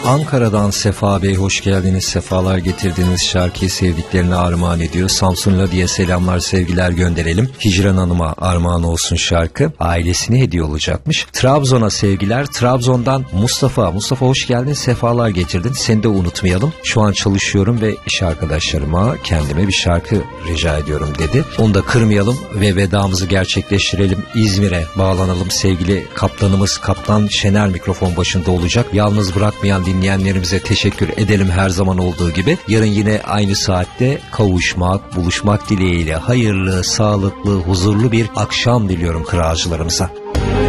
Ankara'dan Sefa Bey hoş geldiniz, sefalar getirdiniz. Şarkıyı sevdiklerine armağan ediyor. Samsun'la diye selamlar, sevgiler gönderelim. Hicran Hanım'a armağan olsun şarkı. Ailesine hediye olacakmış. Trabzon'a sevgiler. Trabzon'dan Mustafa. Mustafa hoş geldin, sefalar getirdin. Seni de unutmayalım. Şu an çalışıyorum ve iş arkadaşlarıma kendime bir şarkı rica ediyorum dedi. Onu da kırmayalım ve vedamızı gerçekleştirelim. İzmir'e bağlanalım. Sevgili kaptanımız Kaptan Şener mikrofon başında olacak. Yalnız bırakmayan dinleyenlerimize teşekkür edelim her zaman olduğu gibi. Yarın yine aynı saatte kavuşmak, buluşmak dileğiyle hayırlı, sağlıklı, huzurlu bir akşam diliyorum kırağcılarımıza.